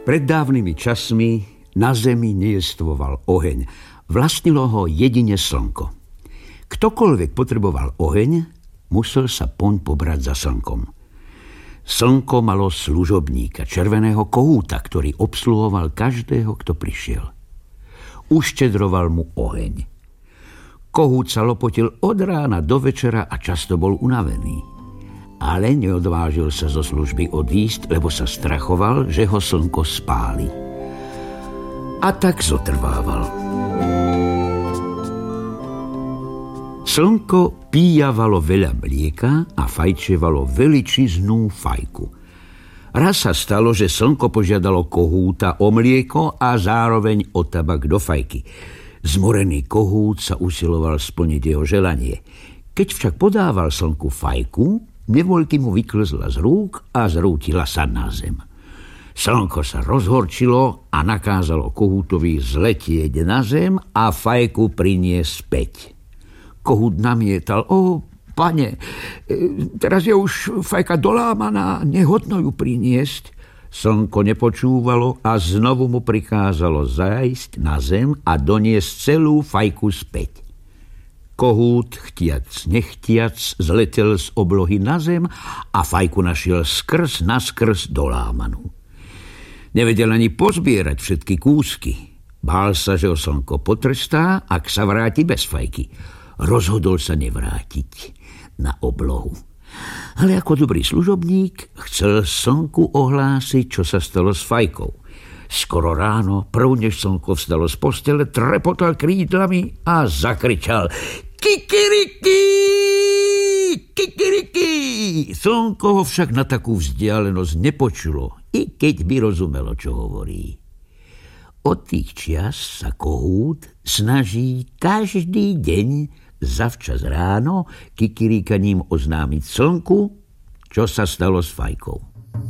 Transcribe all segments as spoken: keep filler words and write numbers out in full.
Pred dávnymi časmi na zemi nejestvoval oheň. Vlastnilo ho jedine slnko. Ktokoľvek potreboval oheň, musel sa poň pobrať za slnkom. Slnko malo služobníka, červeného kohúta, ktorý obsluhoval každého, kto prišiel. Uštedroval mu oheň. Kohút sa lopotil od rána do večera a často bol unavený. Ale neodvážil sa zo služby odísť, lebo sa strachoval, že ho slnko spáli. A tak zotrvával. Slnko píjavalo veľa mlieka a fajčevalo veličiznú fajku. Raz sa stalo, že slnko požiadalo kohúta o mlieko a zároveň o tabak do fajky. Zmorený kohút sa usiloval splniť jeho želanie. Keď však podával slnku fajku, nevoľky mu vyklzla z rúk a zrútila sa na zem. Slnko sa rozhorčilo a nakázalo kohútovi zletieť na zem a fajku priniesť späť. Kohút namietal: o, pane, teraz je už fajka dolámaná, nehodno ju priniesť. Slnko nepočúvalo a znovu mu prikázalo zájsť na zem a doniesť celú fajku späť. Kohút, chtiac nechtiac, zletel z oblohy na zem a fajku našiel skrz naskrz dolámanú. Nevedel ani pozbierať všetky kúsky. Bál sa, že ho slnko potrestá, ak sa vráti bez fajky. Rozhodol sa nevrátiť na oblohu. Ale ako dobrý služobník chcel slnku ohlásiť, čo sa stalo s fajkou. Skoro ráno, prv než slnko vstalo z postele, trepotal krídlami a zakričal: Kikiriki! Kikiriki! Slnko ho však na takú vzdialenosť nepočulo, i keď by rozumelo, čo hovorí. Od tých čias sa kohút snaží každý deň zavčas ráno kikiríkaním oznámiť slnku, čo sa stalo s fajkou.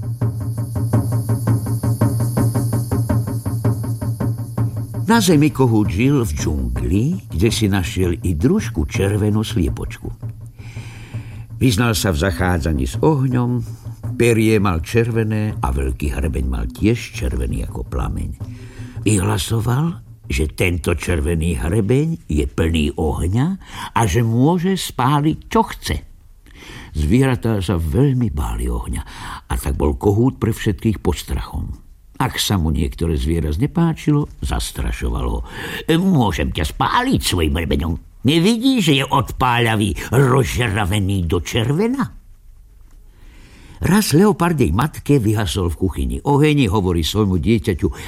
Na zemi kohút žil v džungli, kde si našiel i družku červenú sliepočku. Vyznal sa v zachádzaní s ohňom, perie mal červené a veľký hrebeň mal tiež červený ako plameň. Vyhlasoval, že tento červený hrebeň je plný ohňa a že môže spáliť, čo chce. Zvieratá sa veľmi báli ohňa a tak bol kohút pre všetkých pod strachom. Ak sa mu niektoré zviera znepáčilo, zastrašoval ho: Môžem ťa spáliť svojim hrebeňom. Nevidíš, že je odpáľavý, rozžravený do červena? Raz leopardej matke vyhasol v kuchyni oheň, hovorí svojmu dieťaťu: